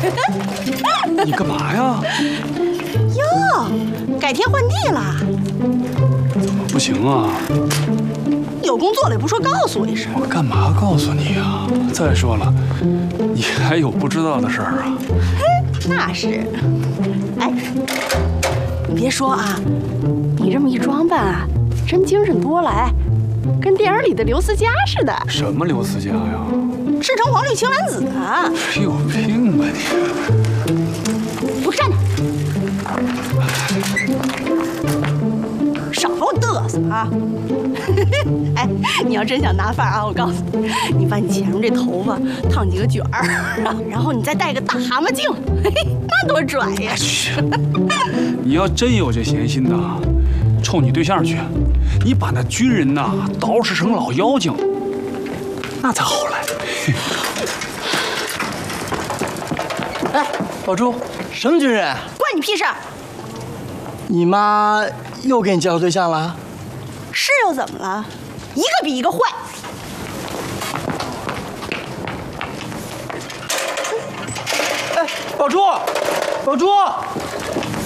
你干嘛呀？ 哟，改天换地了？ 不行啊！ 有工作了也不说告诉我一声。 我干嘛告诉你啊？再说了，你还有不知道的事儿啊？ 那是。哎，你别说啊，你这么一装扮啊，真精神多了，哎，跟电影里的刘思佳似的。 什么刘思佳呀？ 赤橙黄绿青蓝紫啊！ 有病吧你！ 给我站着！少给我嘚瑟啊！哎，你要真想拿范儿啊，我告诉你，你把你前面这头发烫几个卷儿，然后你再戴个大蛤蟆镜，嘿嘿，那多拽呀！ 去！你要真有这闲心呐，冲你对象去，你把那军人呐捯饬成老妖精，那才好来。 哎，宝珠，什么军人？ 关你屁事！ 你妈又给你介绍对象了？ 是又怎么了？一个比一个坏。 哎，宝珠，宝珠，